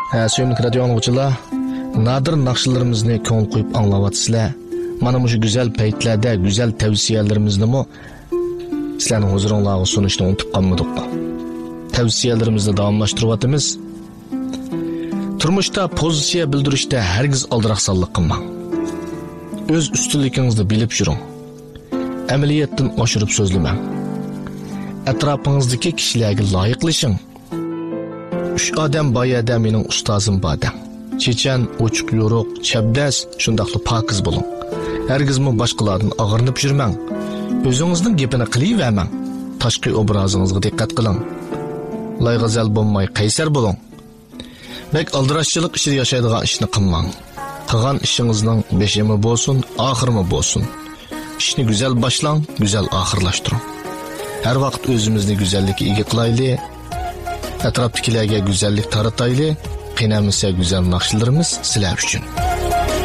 Söyümlük radyo anlıqçılar, nadir naqşlarımızı ko'ngil qo'yib anglayatsizlar. Mana bu güzel paytlarda güzel tavsiyalarimizni mo sizlarning huzuringizga sunishni unutib qolmadik. Tavsiyalarimizni davomlashtiryapmiz. Turmushda pozitsiya bildirishda hargiz aldiraqsanlik qilmang. O'z ustunligingizni bilib yuring. Amaliyotdan oshirib so'zlamang. Atrofingizdagi kishilarga loyiqlashing. 3 odam boyada mening ustozim bor. Chechan, ochiq yo'ruq, chabdas, shundaqli pokiz bo'ling. Hargizmi boshqalardan og'irnib yurmang. O'zingizning gapini qilavermang. Tashqi obrazingizga diqqat qiling. Layg'azal bo'lmay qaysar bo'ling. Bek aldirashchilik ishida yashaydigan ishni qilmang. Qilgan ishingizning beshimi bo'lsin, oxirimi bo'lsin. İşni güzel başlang, güzel oxirlashtiring. Her vaqt o'zimizni go'zallikka ega qilaylik. Atrofdagilarga go'zallik tarataylik. Qiynamasa go'zal naqshlarimiz sizlar uchun.